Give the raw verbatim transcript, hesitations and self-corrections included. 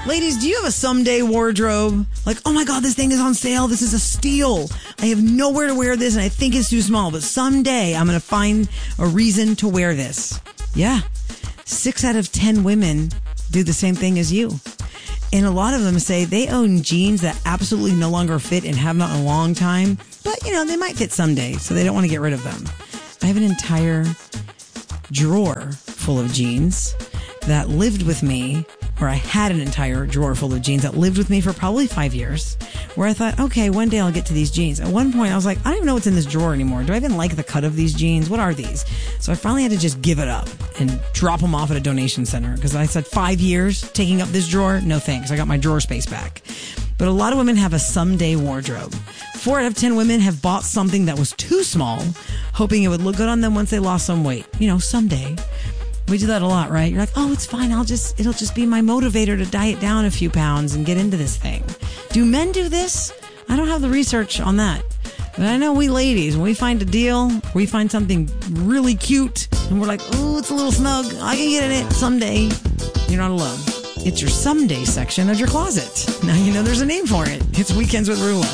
Ladies, do you have a someday wardrobe? Like, oh my God, this thing is on sale. This is a steal. I have nowhere to wear this and I think it's too small, but someday I'm going to find a reason to wear this. Yeah. Six out of ten women do the same thing as you. And a lot of them say they own jeans that absolutely no longer fit and have not in a long time. But, you know, they might fit someday, so they don't want to get rid of them. I have an entire drawer full of jeans that lived with me, or I had an entire drawer full of jeans that lived with me for probably five years, where I thought, okay, one day I'll get to these jeans. At one point, I was like, I don't even know what's in this drawer anymore. Do I even like the cut of these jeans? What are these? So I finally had to just give it up and drop them off at a donation center because I said, five years taking up this drawer? No thanks. I got my drawer space back. But a lot of women have a someday wardrobe. Four out of ten women have bought something that was too small, hoping it would look good on them once they lost some weight. You know, someday. We do that a lot, right? You're like, oh, it's fine. I'll just, it'll just be my motivator to diet down a few pounds and get into this thing. Do men do this? I don't have the research on that. But I know we ladies, when we find a deal, we find something really cute and we're like, oh, it's a little snug. I can get in it someday. You're not alone. It's your someday section of your closet. Now you know there's a name for it. It's Weekends with Rula.